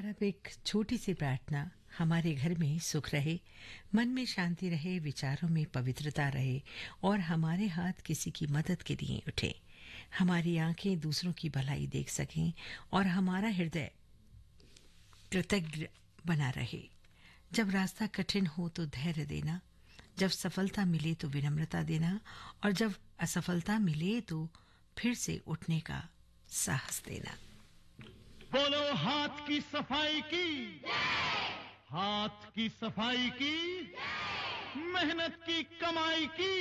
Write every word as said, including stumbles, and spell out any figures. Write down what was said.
अब एक छोटी सी प्रार्थना। हमारे घर में सुख रहे, मन में शांति रहे, विचारों में पवित्रता रहे और हमारे हाथ किसी की मदद के लिए उठे। हमारी आंखें दूसरों की भलाई देख सकें और हमारा हृदय कृतज्ञ बना रहे। जब रास्ता कठिन हो तो धैर्य देना, जब सफलता मिले तो विनम्रता देना और जब असफलता मिले तो फिर से उठने का साहस देना। बोलो हाथ की सफाई की, हाथ की सफाई की, मेहनत की कमाई की।